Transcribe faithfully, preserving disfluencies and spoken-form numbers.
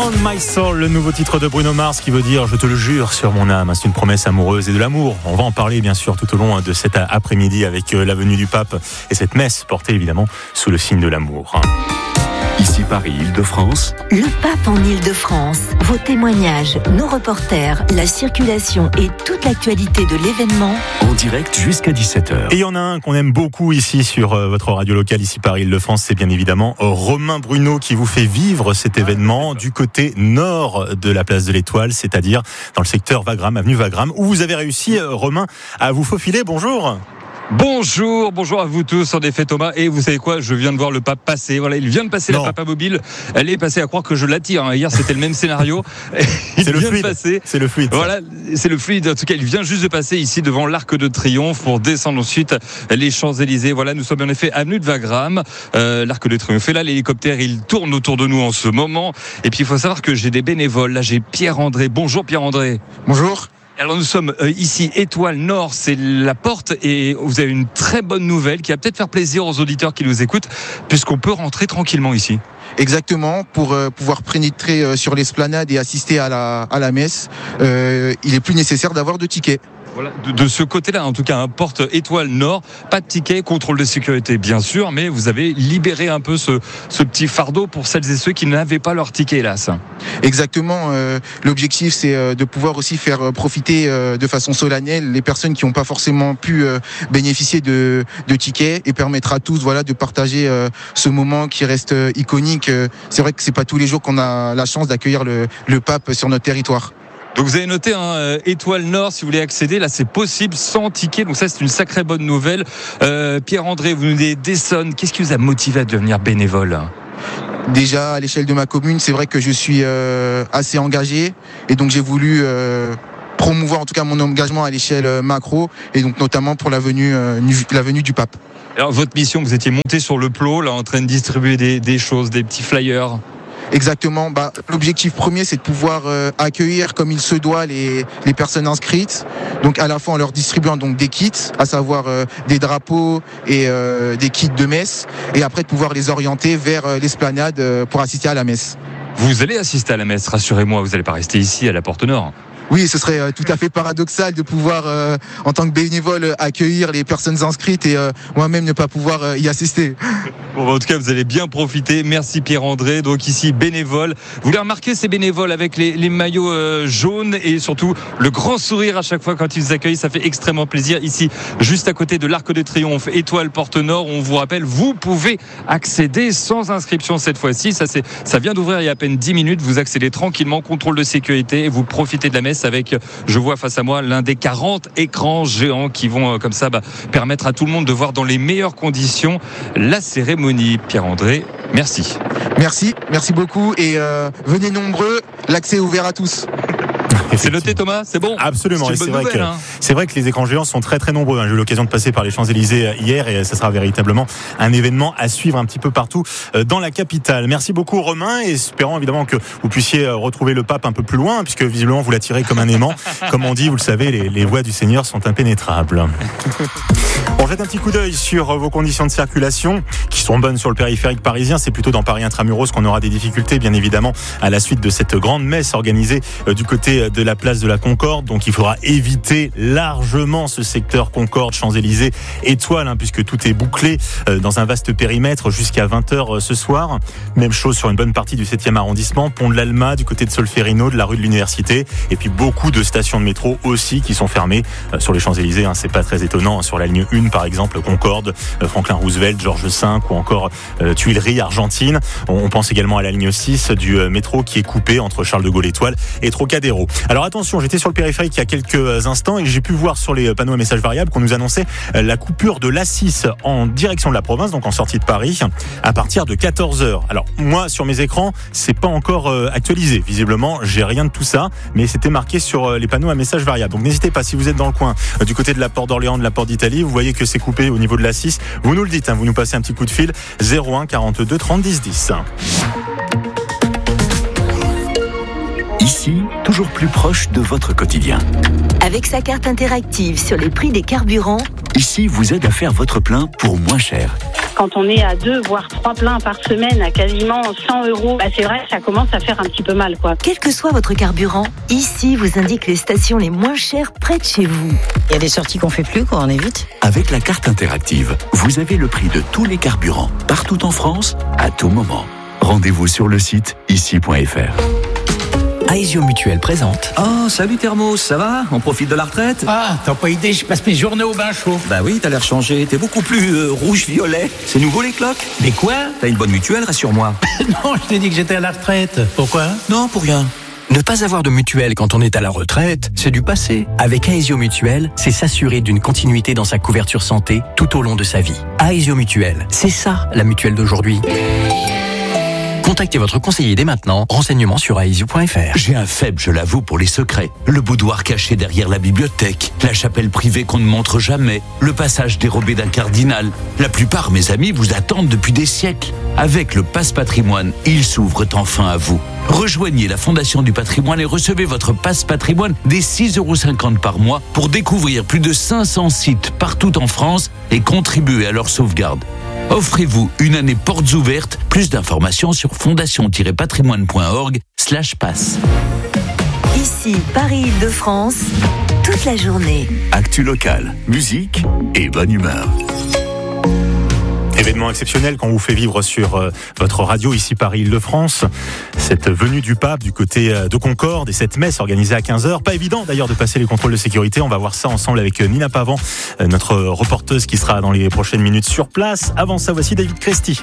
On My Soul, le nouveau titre de Bruno Mars qui veut dire je te le jure sur mon âme. C'est une promesse amoureuse et de l'amour. On va en parler bien sûr tout au long de cet après-midi avec la venue du pape et cette messe portée évidemment sous le signe de l'amour. Ici Paris, Île-de-France. Le pape en Île-de-France. Vos témoignages, nos reporters, la circulation et toute l'actualité de l'événement. En direct jusqu'à dix-sept heures. Et il y en a un qu'on aime beaucoup ici sur votre radio locale, ici Paris, Île-de-France. C'est bien évidemment Romain Bruno qui vous fait vivre cet événement du côté nord de la place de l'Étoile, c'est-à-dire dans le secteur Wagram, avenue Wagram, où vous avez réussi, Romain, à vous faufiler. Bonjour. Bonjour, bonjour à vous tous, en effet Thomas, et vous savez quoi, je viens de voir le pape passer, voilà, il vient de passer non. La Papa Mobile, elle est passée à croire que je l'attire, hein. Hier c'était le même scénario, il c'est vient le fluide, de passer, c'est le fluide, voilà, c'est le fluide, en tout cas il vient juste de passer ici devant l'Arc de Triomphe pour descendre ensuite les Champs-Élysées, voilà, nous sommes en effet avenue de Wagram, euh, l'Arc de Triomphe, et là l'hélicoptère il tourne autour de nous en ce moment, et puis il faut savoir que j'ai des bénévoles, là j'ai Pierre-André, bonjour Pierre-André. Bonjour. Alors nous sommes ici, Étoile Nord, c'est la porte et vous avez une très bonne nouvelle qui va peut-être faire plaisir aux auditeurs qui nous écoutent puisqu'on peut rentrer tranquillement ici. Exactement, pour euh, pouvoir pénétrer euh, sur l'esplanade et assister à la, à la messe, euh, il est plus nécessaire d'avoir de tickets. Voilà, de, de ce côté-là, en tout cas, un porte Étoile Nord, pas de ticket, contrôle de sécurité, bien sûr, mais vous avez libéré un peu ce, ce petit fardeau pour celles et ceux qui n'avaient pas leur ticket, hélas. Exactement. Euh, l'objectif, c'est euh, de pouvoir aussi faire profiter euh, de façon solennelle les personnes qui n'ont pas forcément pu euh, bénéficier de, de tickets et permettre à tous, voilà, de partager euh, ce moment qui reste euh, iconique. C'est vrai que c'est pas tous les jours qu'on a la chance d'accueillir le, le pape sur notre territoire. Donc vous avez noté un hein, Étoile Nord, si vous voulez accéder, là c'est possible sans ticket, donc ça c'est une sacrée bonne nouvelle. Euh, Pierre-André, vous nous dites d'Essonne, qu'est-ce qui vous a motivé à devenir bénévole ? Déjà à l'échelle de ma commune, c'est vrai que je suis euh, assez engagé et donc j'ai voulu euh, promouvoir en tout cas mon engagement à l'échelle macro et donc notamment pour la venue, euh, la venue du pape. Alors votre mission, vous étiez monté sur le plot, là en train de distribuer des, des choses, des petits flyers. Exactement. Bah, l'objectif premier, c'est de pouvoir euh, accueillir comme il se doit les, les personnes inscrites. Donc à la fois en leur distribuant donc des kits, à savoir euh, des drapeaux et euh, des kits de messe, et après de pouvoir les orienter vers euh, l'esplanade euh, pour assister à la messe. Vous allez assister à la messe, rassurez-moi, vous n'allez pas rester ici à la Porte Nord. Oui, ce serait euh, tout à fait paradoxal de pouvoir, euh, en tant que bénévole, accueillir les personnes inscrites et euh, moi-même ne pas pouvoir euh, y assister. Bon, en tout cas, vous allez bien profiter. Merci Pierre-André. Donc ici, bénévole. Vous les remarquez, ces bénévoles avec les, les maillots euh, jaunes et surtout le grand sourire à chaque fois quand ils vous accueillent. Ça fait extrêmement plaisir. Ici, juste à côté de l'Arc de Triomphe, Étoile Porte Nord, on vous rappelle, vous pouvez accéder sans inscription cette fois-ci. Ça, c'est, ça vient d'ouvrir il y a à peine dix minutes. Vous accédez tranquillement, contrôle de sécurité et vous profitez de la messe avec, je vois face à moi, l'un des quarante écrans géants qui vont euh, comme ça bah, permettre à tout le monde de voir dans les meilleures conditions la cérémonie. Pierre-André, merci. Merci, merci beaucoup et euh, venez nombreux, l'accès est ouvert à tous. C'est noté Thomas, c'est bon. Absolument, c'est, et c'est, nouvelle, vrai que, hein. c'est vrai que les écrans géants sont très très nombreux. J'ai eu l'occasion de passer par les Champs-Élysées hier et ça sera véritablement un événement à suivre un petit peu partout dans la capitale. Merci beaucoup Romain et espérons évidemment que vous puissiez retrouver le pape un peu plus loin puisque visiblement vous l'attirez comme un aimant. Comme on dit, vous le savez, les, les voies du Seigneur sont impénétrables. On jette un petit coup d'œil sur vos conditions de circulation qui sont bonnes sur le périphérique parisien. C'est plutôt dans Paris Intramuros qu'on aura des difficultés, bien évidemment, à la suite de cette grande messe organisée du côté de la place de la Concorde. Donc il faudra éviter largement ce secteur Concorde, Champs-Élysées, Étoile, hein, puisque tout est bouclé euh, dans un vaste périmètre jusqu'à vingt heures ce soir. Même chose sur une bonne partie du septième arrondissement, Pont de l'Alma, du côté de Solferino, de la rue de l'Université. Et puis beaucoup de stations de métro aussi qui sont fermées euh, sur les Champs-Élysées. Hein, c'est pas très étonnant. Hein, sur la ligne un, par exemple, Concorde, euh, Franklin Roosevelt, Georges cinq ou encore euh, Tuileries, Argentine. On, on pense également à la ligne six du euh, métro qui est coupée entre Charles de Gaulle Étoile et Trocadéro. Alors attention, j'étais sur le périphérique il y a quelques instants et j'ai pu voir sur les panneaux à messages variables qu'on nous annonçait la coupure de l'A six en direction de la province, donc en sortie de Paris, à partir de quatorze heures. Alors moi, sur mes écrans, c'est pas encore actualisé. Visiblement, j'ai rien de tout ça, mais c'était marqué sur les panneaux à messages variables. Donc n'hésitez pas, si vous êtes dans le coin du côté de la Porte d'Orléans, de la Porte d'Italie, vous voyez que c'est coupé au niveau de l'A six, vous nous le dites, hein, vous nous passez un petit coup de fil, zéro un quarante-deux trente dix dix. Ici, toujours plus proche de votre quotidien. Avec sa carte interactive sur les prix des carburants, Ici, vous aide à faire votre plein pour moins cher. Quand on est à deux, voire trois pleins par semaine à quasiment cent euros, bah c'est vrai que ça commence à faire un petit peu mal, quoi. Quel que soit votre carburant, ici vous indique les stations les moins chères près de chez vous. Il y a des sorties qu'on fait plus, quoi, on évite. Avec la carte interactive, vous avez le prix de tous les carburants, partout en France, à tout moment. Rendez-vous sur le site ici point f r. Aesio Mutuelle présente. Oh, salut Thermos, ça va? On profite de la retraite? Ah, t'as pas idée, je passe mes journées au bain chaud. Bah oui, t'as l'air changé, t'es beaucoup plus euh, rouge-violet. C'est nouveau les cloques? Mais quoi? T'as une bonne mutuelle, rassure-moi. Non, je t'ai dit que j'étais à la retraite. Pourquoi? Non, pour rien. Ne pas avoir de mutuelle quand on est à la retraite, c'est du passé. Avec Aesio Mutuelle, c'est s'assurer d'une continuité dans sa couverture santé tout au long de sa vie. Aesio Mutuelle, c'est ça la mutuelle d'aujourd'hui. Contactez votre conseiller dès maintenant. Renseignements sur aesio point f r. J'ai un faible, je l'avoue, pour les secrets. Le boudoir caché derrière la bibliothèque, la chapelle privée qu'on ne montre jamais, le passage dérobé d'un cardinal. La plupart, mes amis, vous attendent depuis des siècles. Avec le Passe Patrimoine, ils s'ouvrent enfin à vous. Rejoignez la Fondation du Patrimoine et recevez votre Passe Patrimoine dès six euros cinquante par mois pour découvrir plus de cinq cents sites partout en France et contribuer à leur sauvegarde. Offrez-vous une année portes ouvertes. Plus d'informations sur fondation-patrimoine point org slash passe. Ici, Paris-Île-de-France, toute la journée. Actu locale, musique et bonne humeur. Événement exceptionnel qu'on vous fait vivre sur euh, votre radio ici Paris-Île-de-France. Cette venue du pape du côté euh, de Concorde et cette messe organisée à quinze heures. Pas évident d'ailleurs de passer les contrôles de sécurité. On va voir ça ensemble avec euh, Nina Pavant, euh, notre reporteuse qui sera dans les prochaines minutes sur place. Avant ça, voici David Cresty.